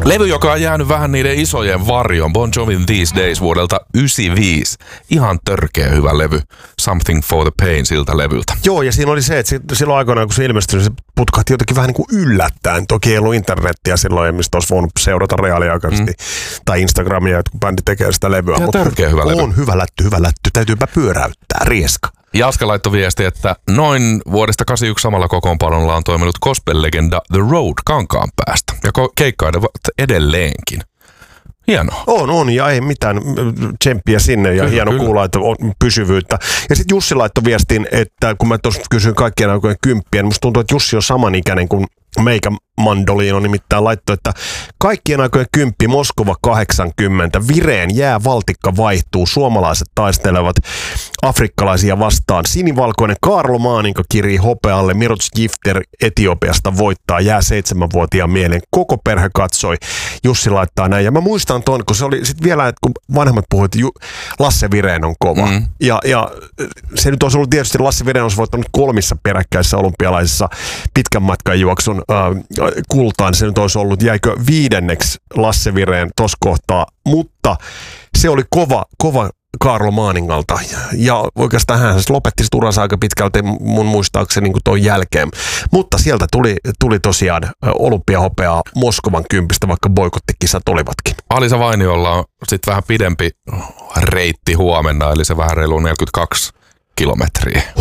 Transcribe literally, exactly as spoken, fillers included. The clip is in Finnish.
Levy, joka on jäänyt vähän niiden isojen varjon, Bon Jovin These Days vuodelta yhdeksänkymmentäviisi. Ihan törkeä hyvä levy. Something for the Pain siltä levyltä. Joo, ja siinä oli se, että silloin aikoinaan, kun se ilmestyi, se putkahti jotenkin vähän niin kuin yllättäen. Toki ei ollut internettiä silloin, mistä olisi voinut seurata reaaliaikaisesti. Mm. Tai Instagramia, että kun bändi tekee sitä levyä. Ja törkeä hyvä levy. On hyvä lätty, hyvä lätty. Täytyypä pyöräyttää, rieska. Jaska laittoi viesti, että noin vuodesta kahdeksankymmentäyksi samalla kokoonpanolla on toiminut gospel-legenda The Road Kankaanpäästä. Ja ko- keikkailevat edelleenkin. Hienoa. On, on, ja ei mitään tsemppiä sinne, ja kyllä, hieno kyllä. Kuulla, että on pysyvyyttä. Ja sitten Jussi laittoi viestin, että kun mä tuossa kysyin kaikkien aikojen kymppiä, niin musta tuntuu, että Jussi on samanikäinen kuin meikä Mandoliino nimittäin laittoi, että kaikkien aikojen kymppi, Moskova kahdeksankymmentä, vireen jää valtikka vaihtuu, suomalaiset taistelevat afrikkalaisia vastaan. Sinivalkoinen Karlo Maaninko kirii hopealle, Mirots Gifter Etiopiasta voittaa, jää seitsemänvuotiaan mieleen. Koko perhe katsoi, Jussi laittaa näin. Ja mä muistan ton, kun se oli sitten vielä, että kun vanhemmat puhuivat, että Lasse Vireen on kova. Mm. Ja, ja se nyt olisi ollut tietysti, Lasse Vireen olisi voittanut kolmissa peräkkäisissä olympialaisissa pitkän matkan juoksun äh, kultaan. Se nyt olisi ollut, jäikö viidenneksi Lasse Vireen tuossa kohtaa, mutta se oli kova, kova Karlo Maaningalta. Ja oikeastaan hän lopetti uransa aika pitkälti mun muistaakseni niin tuon jälkeen. Mutta sieltä tuli, tuli tosiaan olympiahopeaa Moskovan kympistä, vaikka boikottikisat olivatkin. Alisa Vainiolla on sitten vähän pidempi reitti huomenna, eli se vähän reilu neljäkymmentäkaksi kilometriä.